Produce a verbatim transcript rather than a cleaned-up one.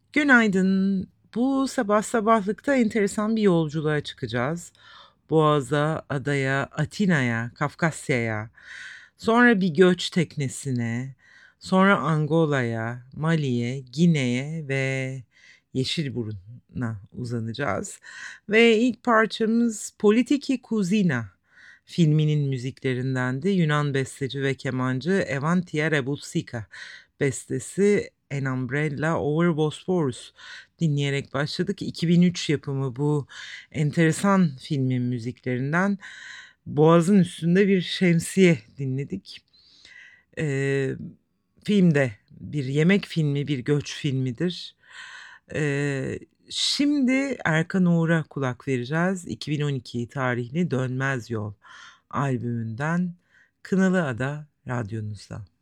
Günaydın. Bu sabah sabahlıkta enteresan bir yolculuğa çıkacağız. Boğaz'a, adaya, Atina'ya, Kafkasya'ya, sonra bir göç teknesine, sonra Angola'ya, Mali'ye, Gine'ye ve Yeşilburun'a uzanacağız. Ve ilk parçamız Politiki Kuzina filminin müziklerindendi. Yunan besteci ve kemancı Evantia Rebusika bestesi "An Umbrella Over Bosphorus" dinleyerek başladık. iki bin üç yapımı bu enteresan filmin müziklerinden "Boğazın Üstünde Bir Şemsiye" dinledik. Eee, film de bir yemek filmi, bir göç filmidir. Eee, şimdi Erkan Oğur'a kulak vereceğiz. iki bin on iki tarihli Dönmez Yol albümünden "Kınalı Ada" radyonuzda.